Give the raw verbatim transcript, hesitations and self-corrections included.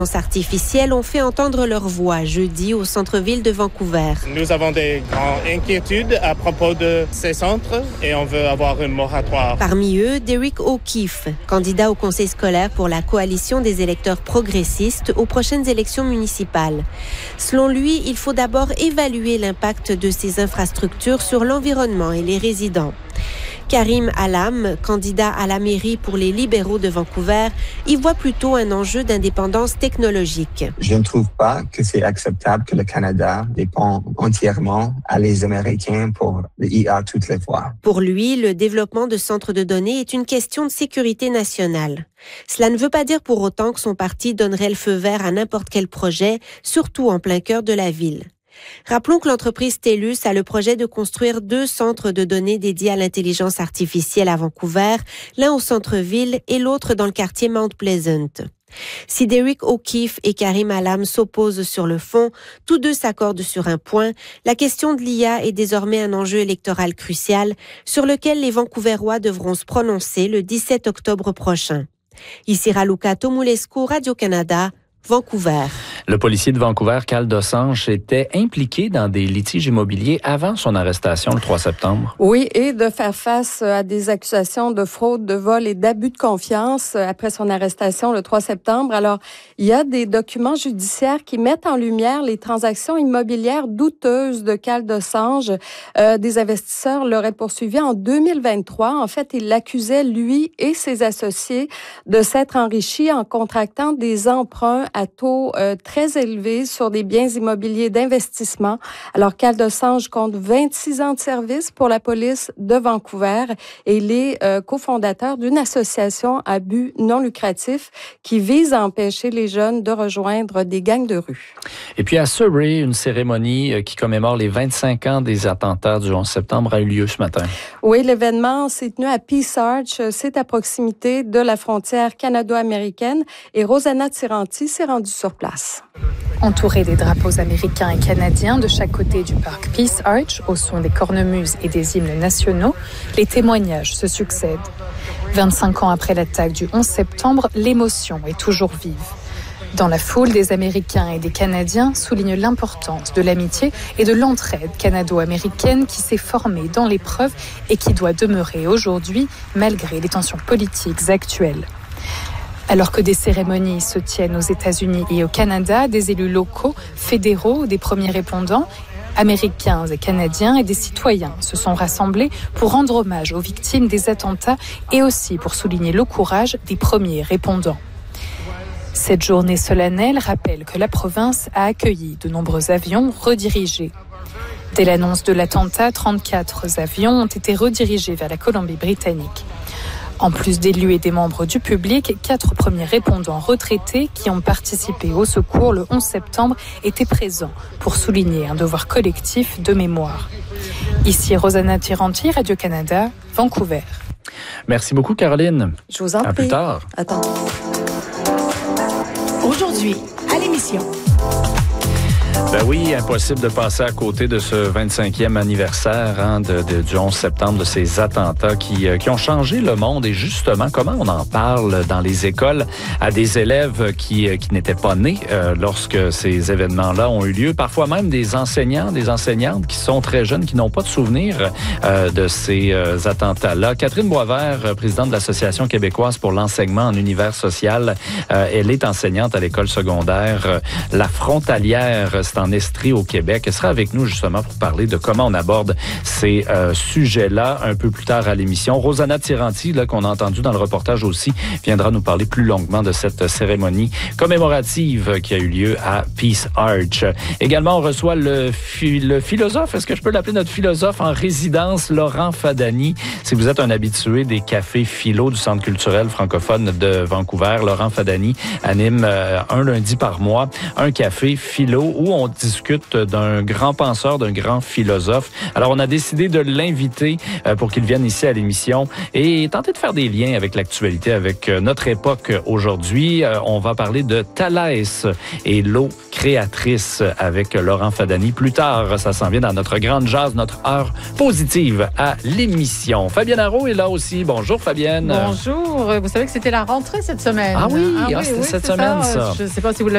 artificielles ont fait entendre leur voix jeudi au centre-ville de Vancouver. Nous avons des grandes inquiétudes à propos de ces centres et on veut avoir un moratoire. Parmi eux, Derek O'Keefe, candidat au conseil scolaire pour la coalition des électeurs progressistes aux prochaines élections municipales. Selon lui, il faut d'abord évaluer l'impact de ces infrastructures sur l'environnement et les résidents. Karim Alam, candidat à la mairie pour les libéraux de Vancouver, y voit plutôt un enjeu d'indépendance technologique. Je ne trouve pas que c'est acceptable que le Canada dépend entièrement à les Américains pour l'I A toutes les fois. Pour lui, le développement de centres de données est une question de sécurité nationale. Cela ne veut pas dire pour autant que son parti donnerait le feu vert à n'importe quel projet, surtout en plein cœur de la ville. Rappelons que l'entreprise TELUS a le projet de construire deux centres de données dédiés à l'intelligence artificielle à Vancouver, l'un au centre-ville et l'autre dans le quartier Mount Pleasant. Si Derek O'Keefe et Karim Alam s'opposent sur le fond, tous deux s'accordent sur un point. La question de l'I A est désormais un enjeu électoral crucial sur lequel les Vancouverois devront se prononcer le dix-sept octobre prochain. Ici Raluca Tomulescu, Radio-Canada, Vancouver. Le policier de Vancouver, Cal Dosanche, était impliqué dans des litiges immobiliers avant son arrestation le trois septembre. Oui, et de faire face à des accusations de fraude, de vol et d'abus de confiance après son arrestation le trois septembre. Alors, il y a des documents judiciaires qui mettent en lumière les transactions immobilières douteuses de Cal Dosanche. Euh, des investisseurs l'auraient poursuivi en deux mille vingt-trois. En fait, ils l'accusaient, lui et ses associés, de s'être enrichis en contractant des emprunts à taux euh, très élevés sur des biens immobiliers d'investissement. Alors, Cal Dosanche compte vingt-six ans de service pour la police de Vancouver et il est euh, cofondateur d'une association à but non lucratif qui vise à empêcher les jeunes de rejoindre des gangs de rue. Et puis à Surrey, une cérémonie qui commémore les vingt-cinq ans des attentats du onze septembre a eu lieu ce matin. Oui, l'événement s'est tenu à Peace Arch. C'est à proximité de la frontière canado-américaine et Rosanna Tiranti s'est rendue sur place. Entourés des drapeaux américains et canadiens de chaque côté du parc Peace Arch, au son des cornemuses et des hymnes nationaux, les témoignages se succèdent. vingt-cinq ans après l'attaque du onze septembre, l'émotion est toujours vive. Dans la foule, des Américains et des Canadiens soulignent l'importance de l'amitié et de l'entraide canado-américaine qui s'est formée dans l'épreuve et qui doit demeurer aujourd'hui malgré les tensions politiques actuelles. Alors que des cérémonies se tiennent aux États-Unis et au Canada, des élus locaux, fédéraux, des premiers répondants, Américains et Canadiens et des citoyens se sont rassemblés pour rendre hommage aux victimes des attentats et aussi pour souligner le courage des premiers répondants. Cette journée solennelle rappelle que la province a accueilli de nombreux avions redirigés. Dès l'annonce de l'attentat, trente-quatre avions ont été redirigés vers la Colombie-Britannique. En plus d'élus et des membres du public, quatre premiers répondants retraités qui ont participé au secours le onze septembre étaient présents pour souligner un devoir collectif de mémoire. Ici Rosanna Tiranti, Radio-Canada, Vancouver. Merci beaucoup, Caroline. Je vous en prie. À plus tard. Attends. Aujourd'hui, à l'émission. Ben oui, impossible de passer à côté de ce vingt-cinquième anniversaire hein, de, de, du onze septembre, de ces attentats qui, euh, qui ont changé le monde. Et justement, comment on en parle dans les écoles à des élèves qui, euh, qui n'étaient pas nés euh, lorsque ces événements-là ont eu lieu. Parfois même des enseignants, des enseignantes qui sont très jeunes, qui n'ont pas de souvenirs euh, de ces euh, attentats-là. Catherine Boisvert, présidente de l'Association québécoise pour l'enseignement en univers social, euh, elle est enseignante à l'école secondaire euh, La Frontalière. C'est en Estrie au Québec. Elle sera avec nous justement pour parler de comment on aborde ces euh, sujets-là un peu plus tard à l'émission. Rosanna Tiranti, là, qu'on a entendu dans le reportage aussi, viendra nous parler plus longuement de cette cérémonie commémorative qui a eu lieu à Peace Arch. Également, on reçoit le, phi- le philosophe, est-ce que je peux l'appeler notre philosophe en résidence, Laurent Fadani. Si vous êtes un habitué des cafés philo du Centre culturel francophone de Vancouver, Laurent Fadani anime euh, un lundi par mois un café philo où on discute d'un grand penseur, d'un grand philosophe. Alors, on a décidé de l'inviter euh, pour qu'il vienne ici à l'émission et tenter de faire des liens avec l'actualité, avec euh, notre époque aujourd'hui. Euh, on va parler de Thalès et l'eau créatrice avec Laurent Fadani. Plus tard, ça s'en vient dans notre grande jazz, notre heure positive à l'émission. Fabienne Arrault est là aussi. Bonjour, Fabienne. Bonjour. Vous savez que c'était la rentrée cette semaine. Ah oui, ah, ah, oui c'était oui, cette semaine, ça. ça. Je ne sais pas si vous l'avez